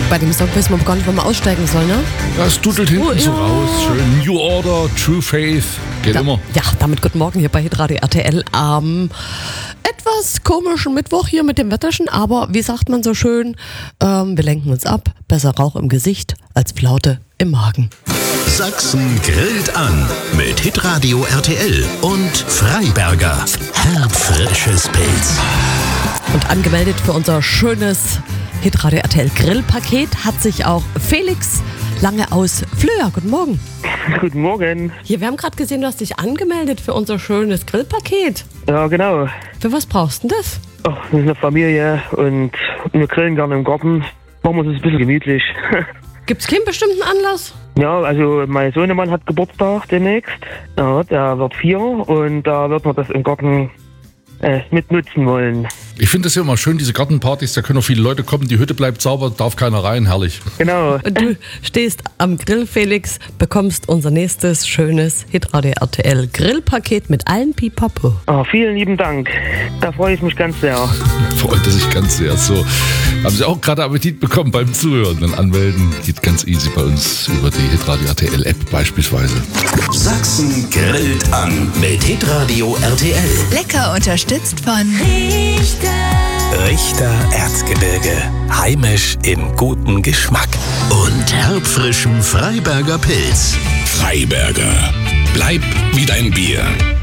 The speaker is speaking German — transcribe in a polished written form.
Bei dem Song wissen wir gar nicht, wo man aussteigen soll, ne? Das dudelt hinten so raus. Schön New Order, True Faith. Geht immer. Ja, damit guten Morgen hier bei Hitradio RTL am etwas komischen Mittwoch hier mit dem Wetterchen. Aber wie sagt man so schön, wir lenken uns ab. Besser Rauch im Gesicht als Flaute im Magen. Sachsen grillt an mit Hitradio RTL und Freiberger. Herbfrisches Pilz. Und angemeldet für unser schönes Hitradio RTL Grillpaket hat sich auch Felix Lange aus Flöa. Guten Morgen. Guten Morgen. Hier, wir haben gerade gesehen, du hast dich angemeldet für unser schönes Grillpaket. Ja, genau. Für was brauchst du denn das? Ach, wir sind eine Familie und wir grillen gerne im Garten. Machen wir es ein bisschen gemütlich. Gibt's keinen bestimmten Anlass? Ja, also mein Sohnemann hat Geburtstag demnächst. Ja, der wird 4 und da wird man das im Garten mit nutzen wollen. Ich finde das ja immer schön, diese Gartenpartys, da können auch viele Leute kommen, die Hütte bleibt sauber, darf keiner rein, herrlich. Genau. Und du stehst am Grill, Felix, bekommst unser nächstes schönes Hitradio RTL Grillpaket mit allen Pipapo. Oh, vielen lieben Dank. Da freue ich mich ganz sehr. Freut er sich ganz sehr. So, haben Sie auch gerade Appetit bekommen beim Zuhören? Dann anmelden geht ganz easy bei uns über die Hitradio RTL App beispielsweise. Sachsen grillt an mit Hitradio RTL. Lecker unterstützt von Richter Erzgebirge. Heimisch im guten Geschmack. Und herbfrischem Freiberger Pilz. Freiberger. Bleib wie dein Bier.